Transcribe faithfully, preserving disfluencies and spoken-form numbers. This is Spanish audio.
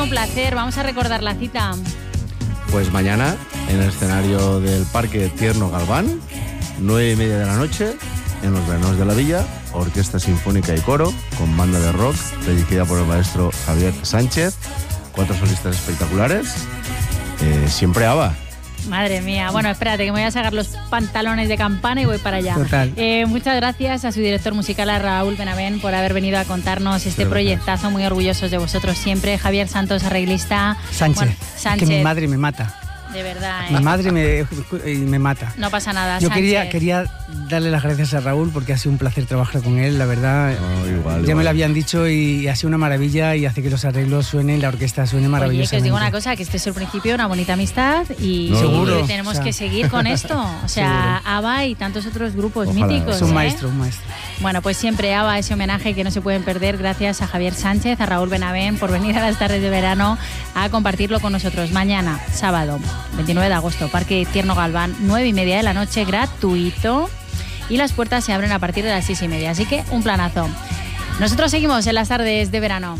Un placer, vamos a recordar la cita. Pues mañana, en el escenario del Parque Tierno Galván, nueve y media de la noche, en los veranos de la Villa, Orquesta Sinfónica y Coro, con banda de rock, dirigida por el maestro Javier Sánchez, cuatro solistas espectaculares, eh, siempre ABBA. Madre mía, bueno, espérate que me voy a sacar los pantalones de campana y voy para allá. Total. Eh, muchas gracias a su director musical, a Raúl Benavent, por haber venido a contarnos este proyectazo, muy orgullosos de vosotros siempre. Javier Santos, arreglista. Sánchez, Bueno, Sánchez. Es que mi madre me mata. De verdad, ¿eh? Mi madre me, me mata. No pasa nada, Yo Sánchez. quería, quería darle las gracias a Raúl porque ha sido un placer trabajar con él, la verdad. Oh, igual, ya igual. me lo habían dicho y ha sido una maravilla y hace que los arreglos suenen, la orquesta suene Oye, maravillosamente. que os digo una cosa, que este es el principio de una bonita amistad y, No, seguro. y tenemos O sea, que seguir con esto. O sea, ABBA y tantos otros grupos Ojalá. míticos. Es un ¿eh? maestro, un maestro. Bueno, pues siempre ABBA, ese homenaje que no se pueden perder, gracias a Javier Sánchez, a Raúl Benavent por venir a las tardes de verano a compartirlo con nosotros. Mañana, sábado, veintinueve de agosto, Parque Tierno Galván, nueve y media de la noche, gratuito. Y las puertas se abren a partir de las seis y media. Así que un planazo. Nosotros seguimos en las tardes de verano.